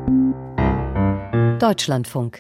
Deutschlandfunk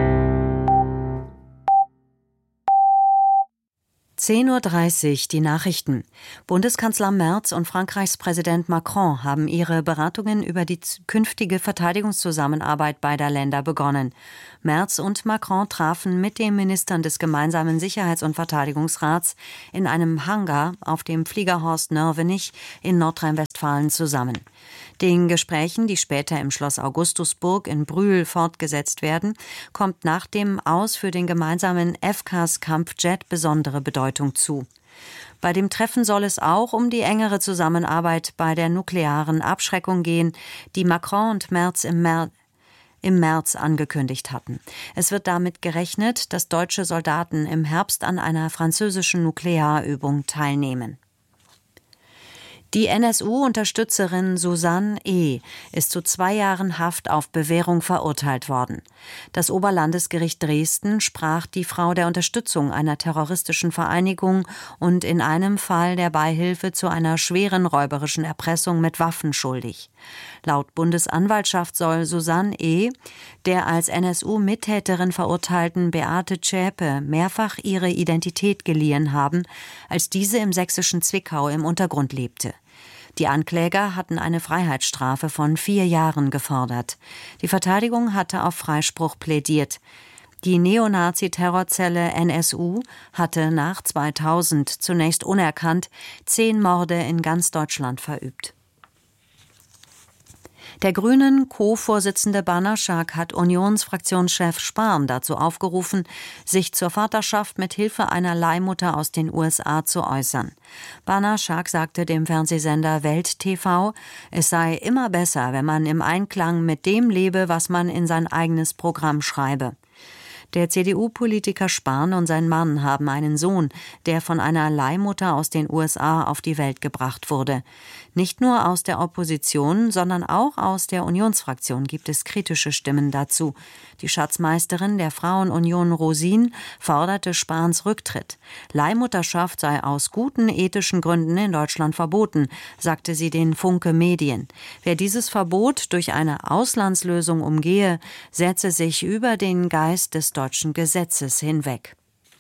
10:30 Uhr die Nachrichten. Bundeskanzler Merz und Frankreichs Präsident Macron haben ihre Beratungen über die künftige Verteidigungszusammenarbeit beider Länder begonnen. Merz und Macron trafen mit den Ministern des gemeinsamen Sicherheits- und Verteidigungsrats in einem Hangar auf dem Flieger Horst Nörvenich in Nordrhein-Westfalen zusammen. Den Gesprächen, die später im Schloss Augustusburg in Brühl fortgesetzt werden, kommt nach dem Aus für den gemeinsamen FCAS-Kampfjet besondere Bedeutung zu. Bei dem Treffen soll es auch um die engere Zusammenarbeit bei der nuklearen Abschreckung gehen, die Macron und Merz im März angekündigt hatten. Es wird damit gerechnet, dass deutsche Soldaten im Herbst an einer französischen Nuklearübung teilnehmen. Die NSU-Unterstützerin Susanne E. ist zu 2 Jahren Haft auf Bewährung verurteilt worden. Das Oberlandesgericht Dresden sprach die Frau der Unterstützung einer terroristischen Vereinigung und in einem Fall der Beihilfe zu einer schweren räuberischen Erpressung mit Waffen schuldig. Laut Bundesanwaltschaft soll Susanne E. der als NSU-Mittäterin verurteilten Beate Zschäpe mehrfach ihre Identität geliehen haben, als diese im sächsischen Zwickau im Untergrund lebte. Die Ankläger hatten eine Freiheitsstrafe von 4 Jahren gefordert. Die Verteidigung hatte auf Freispruch plädiert. Die Neonazi-Terrorzelle NSU hatte nach 2000 zunächst unerkannt 10 Morde in ganz Deutschland verübt. Der Grünen Co-Vorsitzende Banaschak hat Unionsfraktionschef Spahn dazu aufgerufen, sich zur Vaterschaft mit Hilfe einer Leihmutter aus den USA zu äußern. Banaschak sagte dem Fernsehsender Welt TV, es sei immer besser, wenn man im Einklang mit dem lebe, was man in sein eigenes Programm schreibe. Der CDU-Politiker Spahn und sein Mann haben einen Sohn, der von einer Leihmutter aus den USA auf die Welt gebracht wurde. Nicht nur aus der Opposition, sondern auch aus der Unionsfraktion gibt es kritische Stimmen dazu. Die Schatzmeisterin der Frauenunion Rosin forderte Spahns Rücktritt. Leihmutterschaft sei aus guten ethischen Gründen in Deutschland verboten, sagte sie den Funke Medien. Wer dieses Verbot durch eine Auslandslösung umgehe, setze sich über den Geist des deutschen Gesetzes hinweg.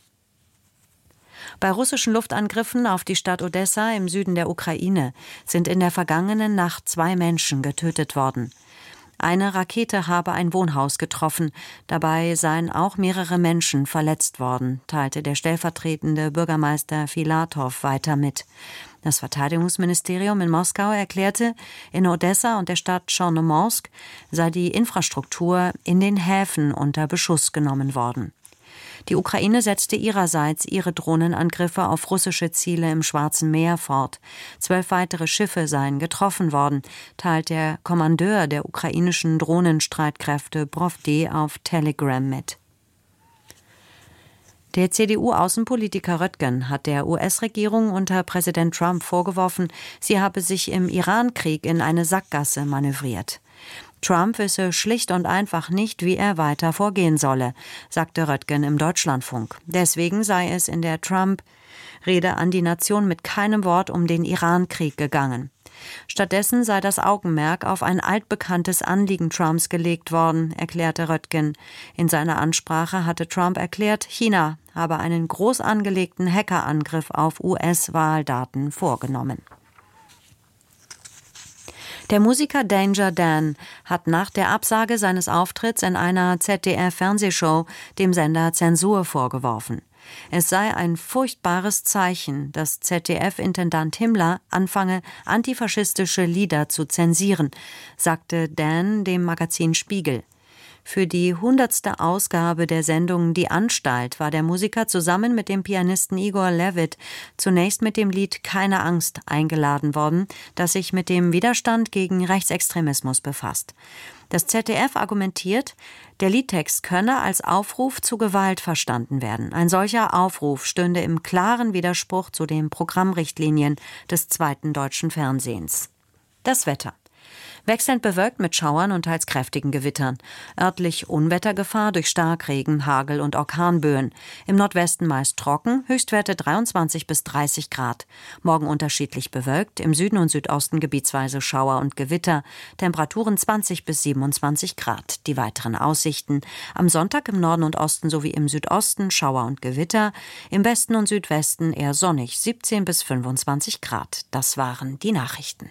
Bei russischen Luftangriffen auf die Stadt Odessa im Süden der Ukraine sind in der vergangenen Nacht 2 Menschen getötet worden. Eine Rakete habe ein Wohnhaus getroffen, dabei seien auch mehrere Menschen verletzt worden, teilte der stellvertretende Bürgermeister Filatow weiter mit. Das Verteidigungsministerium in Moskau erklärte, in Odessa und der Stadt Tschornomorsk sei die Infrastruktur in den Häfen unter Beschuss genommen worden. Die Ukraine setzte ihrerseits ihre Drohnenangriffe auf russische Ziele im Schwarzen Meer fort. 12 weitere Schiffe seien getroffen worden, teilt der Kommandeur der ukrainischen Drohnenstreitkräfte Brovdi auf Telegram mit. Der CDU-Außenpolitiker Röttgen hat der US-Regierung unter Präsident Trump vorgeworfen, sie habe sich im Iran-Krieg in eine Sackgasse manövriert. Trump wisse schlicht und einfach nicht, wie er weiter vorgehen solle, sagte Röttgen im Deutschlandfunk. Deswegen sei es in der Trump-Rede an die Nation mit keinem Wort um den Iran-Krieg gegangen. Stattdessen sei das Augenmerk auf ein altbekanntes Anliegen Trumps gelegt worden, erklärte Röttgen. In seiner Ansprache hatte Trump erklärt, China habe einen groß angelegten Hackerangriff auf US-Wahldaten vorgenommen. Der Musiker Danger Dan hat nach der Absage seines Auftritts in einer ZDF-Fernsehshow dem Sender Zensur vorgeworfen. Es sei ein furchtbares Zeichen, dass ZDF-Intendant Himmler anfange, antifaschistische Lieder zu zensieren, sagte Dan dem Magazin Spiegel. Für die 100. Ausgabe der Sendung Die Anstalt war der Musiker zusammen mit dem Pianisten Igor Levit zunächst mit dem Lied Keine Angst eingeladen worden, das sich mit dem Widerstand gegen Rechtsextremismus befasst. Das ZDF argumentiert, der Liedtext könne als Aufruf zu Gewalt verstanden werden. Ein solcher Aufruf stünde im klaren Widerspruch zu den Programmrichtlinien des 2. deutschen Fernsehens. Das Wetter. Wechselnd bewölkt mit Schauern und teils kräftigen Gewittern. Örtlich Unwettergefahr durch Starkregen, Hagel und Orkanböen. Im Nordwesten meist trocken, Höchstwerte 23 bis 30 Grad. Morgen unterschiedlich bewölkt, im Süden und Südosten gebietsweise Schauer und Gewitter. Temperaturen 20 bis 27 Grad. Die weiteren Aussichten: am Sonntag im Norden und Osten sowie im Südosten Schauer und Gewitter. Im Westen und Südwesten eher sonnig, 17 bis 25 Grad. Das waren die Nachrichten.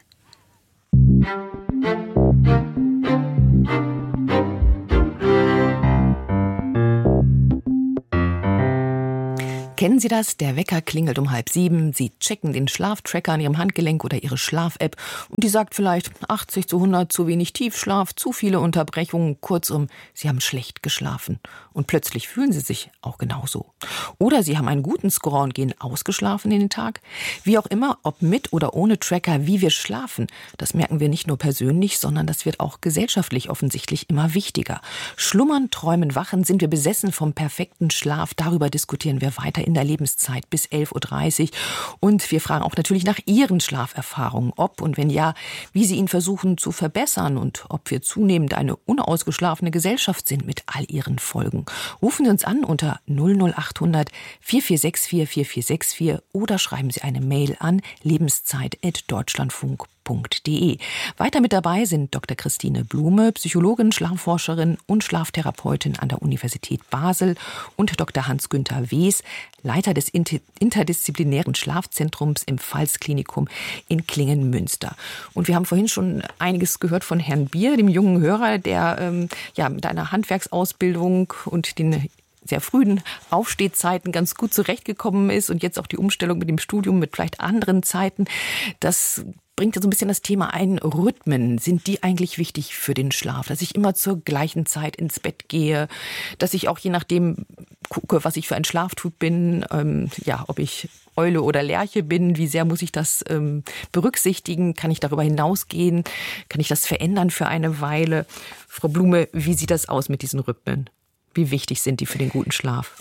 Kennen Sie das? Der Wecker klingelt um 6:30. Sie checken den Schlaftracker an Ihrem Handgelenk oder Ihre Schlaf-App und die sagt vielleicht 80 zu 100, zu wenig Tiefschlaf, zu viele Unterbrechungen. Kurzum, Sie haben schlecht geschlafen. Und plötzlich fühlen Sie sich auch genauso. Oder Sie haben einen guten Score und gehen ausgeschlafen in den Tag. Wie auch immer, ob mit oder ohne Tracker, wie wir schlafen, das merken wir nicht nur persönlich, sondern das wird auch gesellschaftlich offensichtlich immer wichtiger. Schlummern, träumen, wachen, sind wir besessen vom perfekten Schlaf. Darüber diskutieren wir weiter in der Lebenszeit bis 11:30 Uhr. Und wir fragen auch natürlich nach Ihren Schlaferfahrungen, ob und wenn ja, wie Sie ihn versuchen zu verbessern und ob wir zunehmend eine unausgeschlafene Gesellschaft sind mit all ihren Folgen. Rufen Sie uns an unter 00800 4464 4464 oder schreiben Sie eine Mail an lebenszeit@deutschlandfunk.de. Weiter mit dabei sind Dr. Christine Blume, Psychologin, Schlafforscherin und Schlaftherapeutin an der Universität Basel und Dr. Hans-Günther Wes, Leiter des interdisziplinären Schlafzentrums im Pfalz-Klinikum in Klingen-Münster. Und wir haben vorhin schon einiges gehört von Herrn Bier, dem jungen Hörer, der mit einer Handwerksausbildung und den sehr frühen Aufstehzeiten ganz gut zurechtgekommen ist und jetzt auch die Umstellung mit dem Studium mit vielleicht anderen Zeiten. Das bringt ja so ein bisschen das Thema ein. Rhythmen, sind die eigentlich wichtig für den Schlaf? Dass ich immer zur gleichen Zeit ins Bett gehe, dass ich auch je nachdem gucke, was ich für ein Schlaftyp bin, ob ich Eule oder Lerche bin, wie sehr muss ich das berücksichtigen? Kann ich darüber hinausgehen? Kann ich das verändern für eine Weile? Frau Blume, wie sieht das aus mit diesen Rhythmen? Wie wichtig sind die für den guten Schlaf?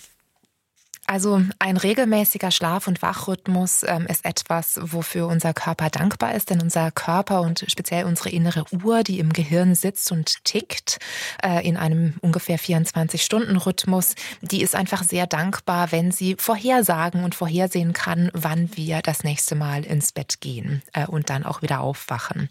Also ein regelmäßiger Schlaf- und Wachrhythmus ist etwas, wofür unser Körper dankbar ist. Denn unser Körper und speziell unsere innere Uhr, die im Gehirn sitzt und tickt, in einem ungefähr 24-Stunden-Rhythmus, die ist einfach sehr dankbar, wenn sie vorhersagen und vorhersehen kann, wann wir das nächste Mal ins Bett gehen und dann auch wieder aufwachen.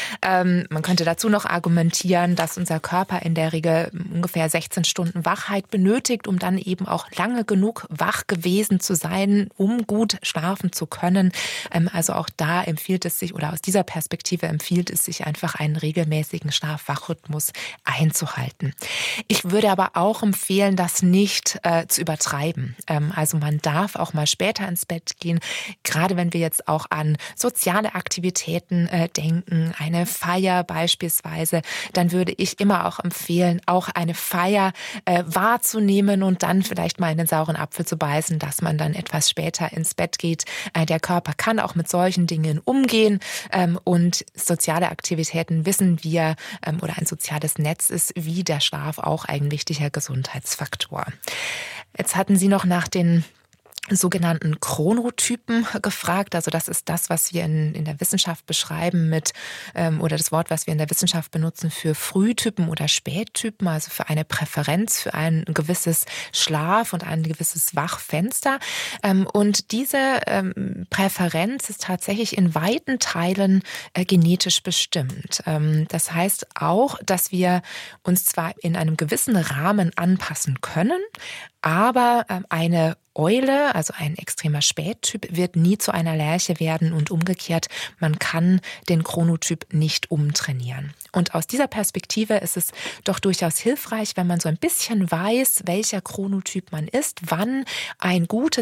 Man könnte dazu noch argumentieren, dass unser Körper in der Regel ungefähr 16 Stunden Wachheit benötigt, um dann eben auch lange genug wach gewesen zu sein, um gut schlafen zu können. Also auch da empfiehlt es sich, oder aus dieser Perspektive empfiehlt es sich einfach, einen regelmäßigen Schlaf-Wach-Rhythmus einzuhalten. Ich würde aber auch empfehlen, das nicht zu übertreiben. Also man darf auch mal später ins Bett gehen, gerade wenn wir jetzt auch an soziale Aktivitäten denken, eine Feier beispielsweise, dann würde ich immer auch empfehlen, auch eine Feier wahrzunehmen und dann vielleicht mal in den sauren Apfel zu beißen, dass man dann etwas später ins Bett geht. Der Körper kann auch mit solchen Dingen umgehen und soziale Aktivitäten, wissen wir, oder ein soziales Netz ist wie der Schlaf auch ein wichtiger Gesundheitsfaktor. Jetzt hatten Sie noch nach den sogenannten Chronotypen gefragt. Also das ist das, was wir in der Wissenschaft beschreiben mit, oder das Wort, was wir in der Wissenschaft benutzen für Frühtypen oder Spättypen, also für eine Präferenz, für ein gewisses Schlaf- und ein gewisses Wachfenster. Und diese Präferenz ist tatsächlich in weiten Teilen genetisch bestimmt. Das heißt auch, dass wir uns zwar in einem gewissen Rahmen anpassen können, aber eine Eule, also ein extremer Spättyp, wird nie zu einer Lerche werden und umgekehrt, man kann den Chronotyp nicht umtrainieren. Und aus dieser Perspektive ist es doch durchaus hilfreich, wenn man so ein bisschen weiß, welcher Chronotyp man ist, wann ein guter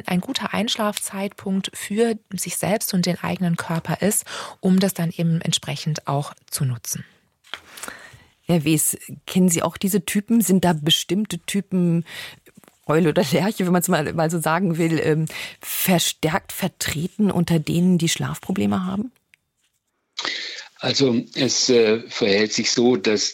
Einschlafzeitpunkt für sich selbst und den eigenen Körper ist, um das dann eben entsprechend auch zu nutzen. Herr Wes, kennen Sie auch diese Typen? Sind da bestimmte Typen, Eule oder Lerche, wenn man es mal so sagen will, verstärkt vertreten unter denen, die Schlafprobleme haben? Also es verhält sich so, dass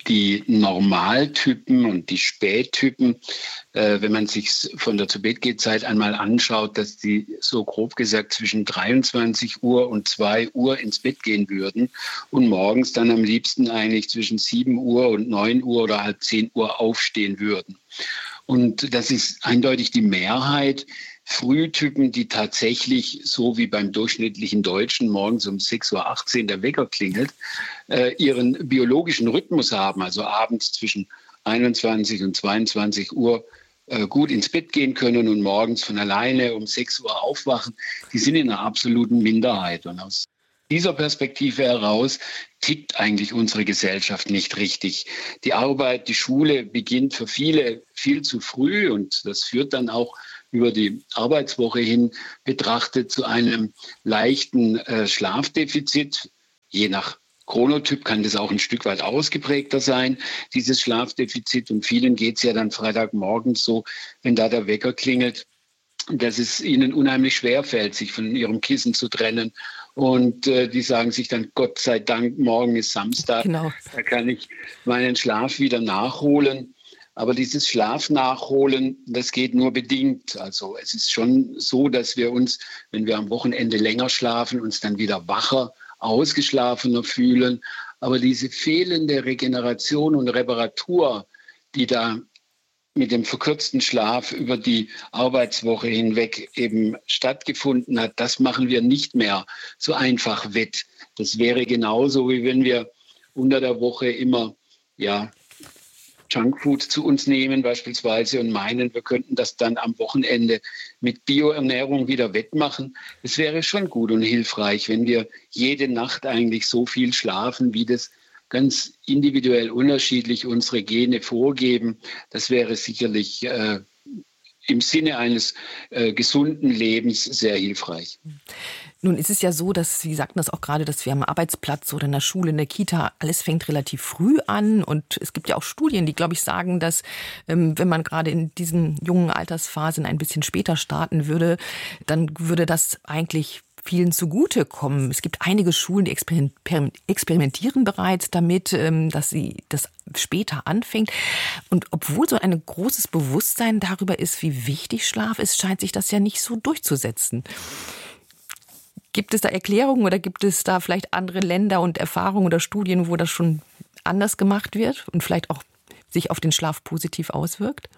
die Normaltypen und die Spättypen, wenn man sich von der Zu-Bett-Geh-Zeit einmal anschaut, dass die so grob gesagt zwischen 23 Uhr und 2 Uhr ins Bett gehen würden und morgens dann am liebsten eigentlich zwischen 7 Uhr und 9 Uhr oder halb 10 Uhr aufstehen würden. Und das ist eindeutig die Mehrheit. Frühtypen, die tatsächlich, so wie beim durchschnittlichen Deutschen, morgens um 6.18 Uhr der Wecker klingelt, ihren biologischen Rhythmus haben, also abends zwischen 21 und 22 Uhr gut ins Bett gehen können und morgens von alleine um 6 Uhr aufwachen, die sind in einer absoluten Minderheit. Und aus dieser Perspektive heraus tickt eigentlich unsere Gesellschaft nicht richtig. Die Arbeit, die Schule beginnt für viele viel zu früh und das führt dann auch über die Arbeitswoche hin betrachtet zu einem leichten Schlafdefizit. Je nach Chronotyp kann das auch ein Stück weit ausgeprägter sein, dieses Schlafdefizit. Und vielen geht es ja dann Freitagmorgens so, wenn da der Wecker klingelt, dass es ihnen unheimlich schwer fällt, sich von ihrem Kissen zu trennen. Und die sagen sich dann, Gott sei Dank, morgen ist Samstag, genau. Da kann ich meinen Schlaf wieder nachholen. Aber dieses Schlafnachholen, das geht nur bedingt. Also es ist schon so, dass wir uns, wenn wir am Wochenende länger schlafen, uns dann wieder wacher, ausgeschlafener fühlen. Aber diese fehlende Regeneration und Reparatur, die da mit dem verkürzten Schlaf über die Arbeitswoche hinweg eben stattgefunden hat, das machen wir nicht mehr so einfach wett. Das wäre genauso, wie wenn wir unter der Woche immer, Junkfood zu uns nehmen beispielsweise und meinen, wir könnten das dann am Wochenende mit Bioernährung wieder wettmachen. Es wäre schon gut und hilfreich, wenn wir jede Nacht eigentlich so viel schlafen, wie das ganz individuell unterschiedlich unsere Gene vorgeben. Das wäre sicherlich im Sinne eines gesunden Lebens sehr hilfreich. Nun ist es ja so, dass Sie sagten das auch gerade, dass wir am Arbeitsplatz oder in der Schule, in der Kita, alles fängt relativ früh an. Und es gibt ja auch Studien, die, glaube ich, sagen, dass wenn man gerade in diesen jungen Altersphasen ein bisschen später starten würde, dann würde das eigentlich vielen zugutekommen. Es gibt einige Schulen, die experimentieren bereits damit, dass sie das später anfängt. Und obwohl so ein großes Bewusstsein darüber ist, wie wichtig Schlaf ist, scheint sich das ja nicht so durchzusetzen. Gibt es da Erklärungen oder gibt es da vielleicht andere Länder und Erfahrungen oder Studien, wo das schon anders gemacht wird und vielleicht auch sich auf den Schlaf positiv auswirkt?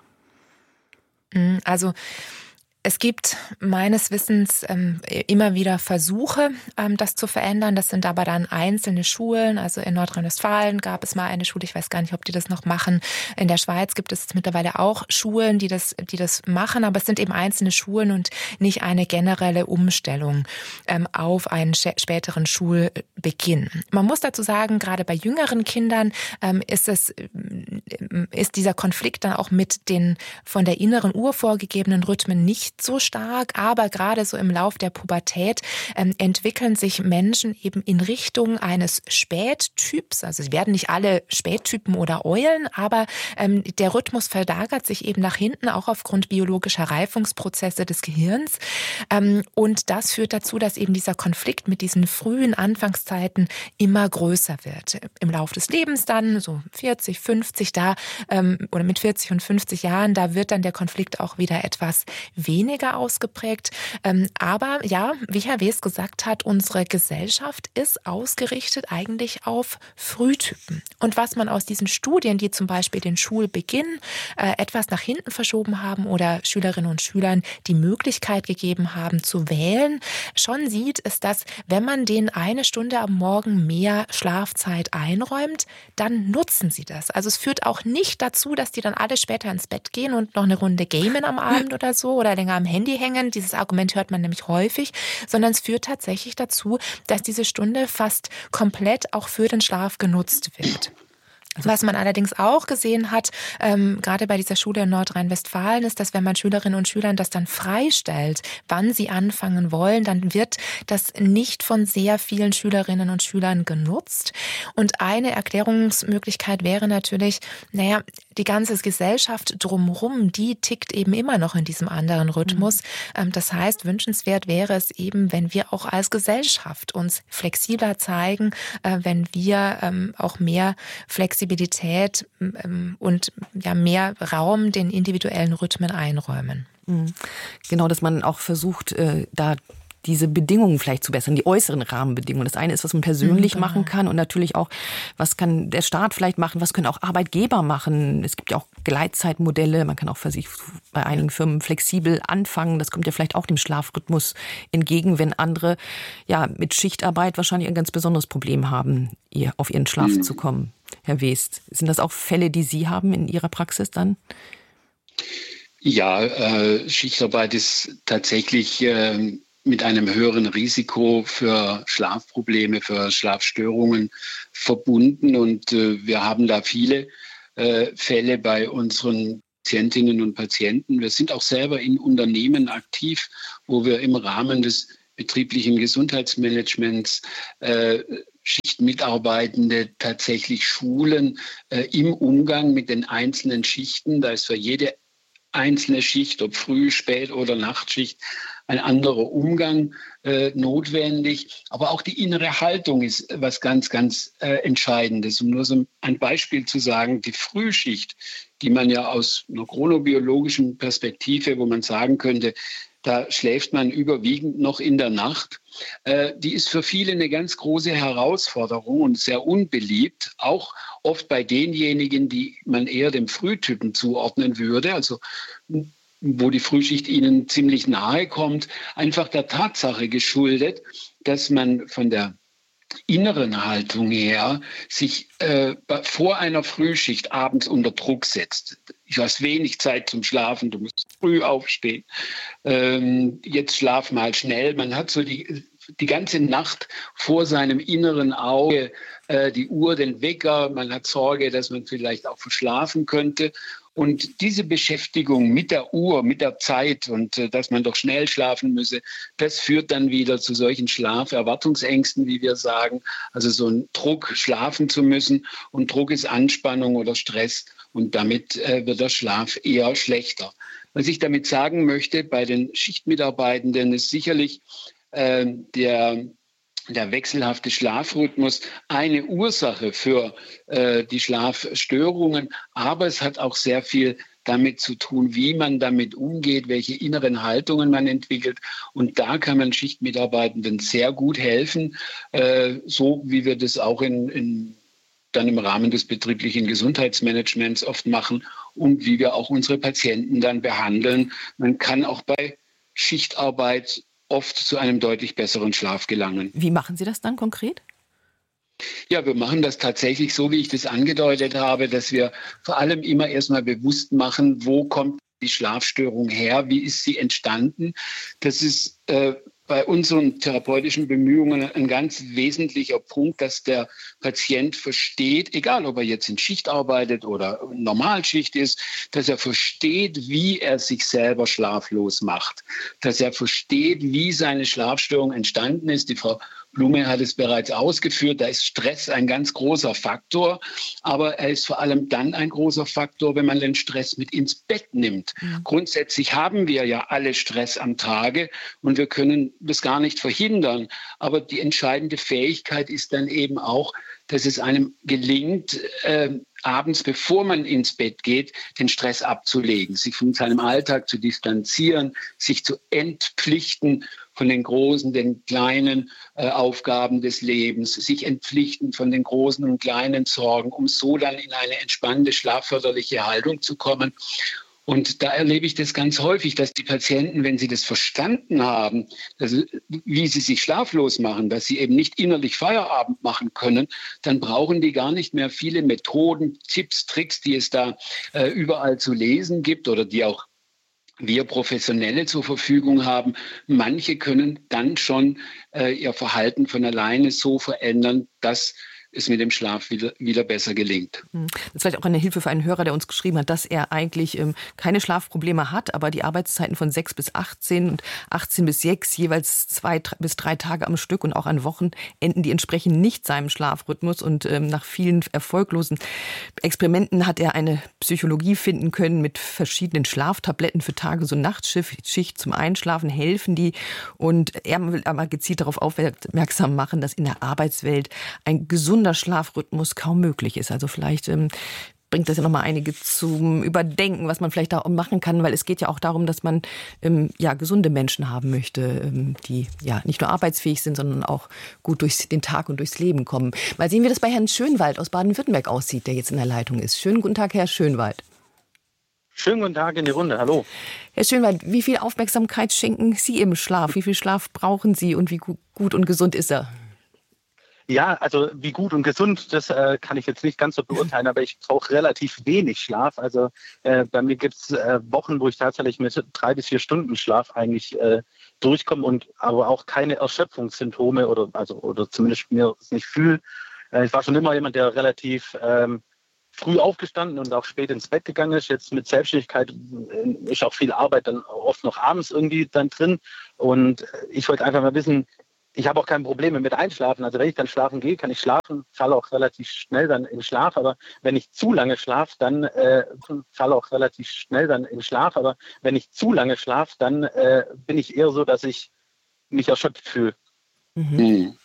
Also es gibt meines Wissens immer wieder Versuche, das zu verändern. Das sind aber dann einzelne Schulen. Also in Nordrhein-Westfalen gab es mal eine Schule, ich weiß gar nicht, ob die das noch machen. In der Schweiz gibt es mittlerweile auch Schulen, die das machen. Aber es sind eben einzelne Schulen und nicht eine generelle Umstellung auf einen späteren Schulbeginn. Man muss dazu sagen, gerade bei jüngeren Kindern ist dieser Konflikt dann auch mit den von der inneren Uhr vorgegebenen Rhythmen nicht so stark, aber gerade so im Lauf der Pubertät entwickeln sich Menschen eben in Richtung eines Spättyps. Also sie werden nicht alle Spättypen oder Eulen, aber der Rhythmus verlagert sich eben nach hinten, auch aufgrund biologischer Reifungsprozesse des Gehirns. Und das führt dazu, dass eben dieser Konflikt mit diesen frühen Anfangszeiten immer größer wird. Im Lauf des Lebens dann, so 40, 50, oder mit 40 und 50 Jahren, da wird dann der Konflikt auch wieder etwas weniger ausgeprägt. Aber ja, wie Herr Wes gesagt hat, unsere Gesellschaft ist ausgerichtet eigentlich auf Frühtypen. Und was man aus diesen Studien, die zum Beispiel den Schulbeginn etwas nach hinten verschoben haben oder Schülerinnen und Schülern die Möglichkeit gegeben haben zu wählen, schon sieht, ist, dass wenn man denen eine Stunde am Morgen mehr Schlafzeit einräumt, dann nutzen sie das. Also es führt auch nicht dazu, dass die dann alle später ins Bett gehen und noch eine Runde gamen am Abend oder so oder länger am Handy hängen. Dieses Argument hört man nämlich häufig, sondern es führt tatsächlich dazu, dass diese Stunde fast komplett auch für den Schlaf genutzt wird. Was man allerdings auch gesehen hat, gerade bei dieser Schule in Nordrhein-Westfalen, ist, dass wenn man Schülerinnen und Schülern das dann freistellt, wann sie anfangen wollen, dann wird das nicht von sehr vielen Schülerinnen und Schülern genutzt. Und eine Erklärungsmöglichkeit wäre natürlich, die ganze Gesellschaft drumherum, die tickt eben immer noch in diesem anderen Rhythmus. Das heißt, wünschenswert wäre es eben, wenn wir auch als Gesellschaft uns flexibler zeigen, wenn wir auch mehr Flexibilität und ja mehr Raum den individuellen Rhythmen einräumen. Genau, dass man auch versucht, da diese Bedingungen vielleicht zu bessern, die äußeren Rahmenbedingungen. Das eine ist, was man persönlich machen kann und natürlich auch, was kann der Staat vielleicht machen, was können auch Arbeitgeber machen. Es gibt ja auch Gleitzeitmodelle, man kann auch für sich bei einigen Firmen flexibel anfangen. Das kommt ja vielleicht auch dem Schlafrhythmus entgegen, wenn andere ja mit Schichtarbeit wahrscheinlich ein ganz besonderes Problem haben, auf ihren Schlaf zu kommen. Herr West, sind das auch Fälle, die Sie haben in Ihrer Praxis dann? Ja, Schichtarbeit ist tatsächlich mit einem höheren Risiko für Schlafprobleme, für Schlafstörungen verbunden. Und wir haben da viele Fälle bei unseren Patientinnen und Patienten. Wir sind auch selber in Unternehmen aktiv, wo wir im Rahmen des betrieblichen Gesundheitsmanagements Schichtmitarbeitende tatsächlich schulen im Umgang mit den einzelnen Schichten. Da ist für jede einzelne Schicht, ob Früh-, Spät- oder Nachtschicht, ein anderer Umgang notwendig. Aber auch die innere Haltung ist was ganz, ganz Entscheidendes. Um nur so ein Beispiel zu sagen, die Frühschicht, die man ja aus einer chronobiologischen Perspektive, wo man sagen könnte, da schläft man überwiegend noch in der Nacht. Die ist für viele eine ganz große Herausforderung und sehr unbeliebt, auch oft bei denjenigen, die man eher dem Frühtypen zuordnen würde, also wo die Frühschicht ihnen ziemlich nahe kommt, einfach der Tatsache geschuldet, dass man von der inneren Haltung her sich vor einer Frühschicht abends unter Druck setzt. Du hast wenig Zeit zum Schlafen, du musst früh aufstehen. Jetzt schlaf mal schnell. Man hat so die ganze Nacht vor seinem inneren Auge die Uhr, den Wecker. Man hat Sorge, dass man vielleicht auch verschlafen könnte. Und diese Beschäftigung mit der Uhr, mit der Zeit und dass man doch schnell schlafen müsse, das führt dann wieder zu solchen Schlaferwartungsängsten, wie wir sagen. Also so ein Druck, schlafen zu müssen. Und Druck ist Anspannung oder Stress. Und damit wird der Schlaf eher schlechter. Was ich damit sagen möchte, bei den Schichtmitarbeitenden ist sicherlich der wechselhafte Schlafrhythmus eine Ursache für die Schlafstörungen. Aber es hat auch sehr viel damit zu tun, wie man damit umgeht, welche inneren Haltungen man entwickelt. Und da kann man Schichtmitarbeitenden sehr gut helfen, so wie wir das auch dann im Rahmen des betrieblichen Gesundheitsmanagements oft machen und wie wir auch unsere Patienten dann behandeln. Man kann auch bei Schichtarbeit oft zu einem deutlich besseren Schlaf gelangen. Wie machen Sie das dann konkret? Ja, wir machen das tatsächlich so, wie ich das angedeutet habe, dass wir vor allem immer erstmal bewusst machen, wo kommt die Schlafstörung her, wie ist sie entstanden. Das ist bei unseren therapeutischen Bemühungen ein ganz wesentlicher Punkt, dass der Patient versteht, egal ob er jetzt in Schicht arbeitet oder Normalschicht ist, dass er versteht, wie er sich selber schlaflos macht, dass er versteht, wie seine Schlafstörung entstanden ist. Die Frau Blume hat es bereits ausgeführt, da ist Stress ein ganz großer Faktor, aber er ist vor allem dann ein großer Faktor, wenn man den Stress mit ins Bett nimmt. Grundsätzlich haben wir ja alle Stress am Tage und wir können das gar nicht verhindern, aber die entscheidende Fähigkeit ist dann eben auch, dass es einem gelingt, abends, bevor man ins Bett geht, den Stress abzulegen, sich von seinem Alltag zu distanzieren, sich zu entpflichten von den großen, den kleinen Aufgaben des Lebens, sich entpflichten von den großen und kleinen Sorgen, um so dann in eine entspannte, schlafförderliche Haltung zu kommen. Und da erlebe ich das ganz häufig, dass die Patienten, wenn sie das verstanden haben, wie sie sich schlaflos machen, dass sie eben nicht innerlich Feierabend machen können, dann brauchen die gar nicht mehr viele Methoden, Tipps, Tricks, die es da überall zu lesen gibt oder die auch wir Professionelle zur Verfügung haben. Manche können dann schon ihr Verhalten von alleine so verändern, dass es mit dem Schlaf wieder besser gelingt. Das ist vielleicht auch eine Hilfe für einen Hörer, der uns geschrieben hat, dass er eigentlich keine Schlafprobleme hat, aber die Arbeitszeiten von 6 bis 18 und 18 bis 6 jeweils 2 bis 3 Tage am Stück und auch an Wochenenden, die entsprechen nicht seinem Schlafrhythmus. Und nach vielen erfolglosen Experimenten hat er eine Psychologie finden können mit verschiedenen Schlaftabletten für Tages- und Nachtschicht zum Einschlafen helfen die. Und er will aber gezielt darauf aufmerksam machen, dass in der Arbeitswelt ein gesunder Schlafrhythmus kaum möglich ist. Also vielleicht bringt das ja nochmal einige zum Überdenken, was man vielleicht da machen kann, weil es geht ja auch darum, dass man gesunde Menschen haben möchte, die ja nicht nur arbeitsfähig sind, sondern auch gut durch den Tag und durchs Leben kommen. Mal sehen, wie das bei Herrn Schönwald aus Baden-Württemberg aussieht, der jetzt in der Leitung ist. Schönen guten Tag, Herr Schönwald. Schönen guten Tag in die Runde, hallo. Herr Schönwald, wie viel Aufmerksamkeit schenken Sie im Schlaf? Wie viel Schlaf brauchen Sie und wie gut und gesund ist er? Ja, also wie gut und gesund, das kann ich jetzt nicht ganz so beurteilen, aber ich brauche relativ wenig Schlaf. Also bei mir gibt es Wochen, wo ich tatsächlich mit 3 bis 4 Stunden Schlaf eigentlich durchkomme und aber auch keine Erschöpfungssymptome oder zumindest mir es nicht fühle. Ich war schon immer jemand, der relativ früh aufgestanden und auch spät ins Bett gegangen ist. Jetzt mit Selbstständigkeit ist auch viel Arbeit dann oft noch abends irgendwie dann drin. Und ich wollte einfach mal wissen, ich habe auch keine Probleme mit Einschlafen. Also wenn ich dann schlafen gehe, kann ich schlafen, falle auch relativ schnell dann in Schlaf. Aber wenn ich zu lange schlafe, dann bin ich eher so, dass ich mich erschöpft fühle. Mhm.